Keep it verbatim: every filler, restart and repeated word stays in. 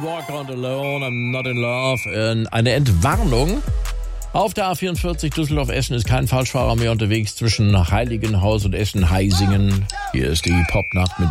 Walk on Alone, I'm not in love. Äh, eine Entwarnung. Auf der A vierundvierzig Düsseldorf-Eschen ist kein Falschfahrer mehr unterwegs zwischen Heiligenhaus und Eschen-Heisingen. Hier ist die Popnacht mit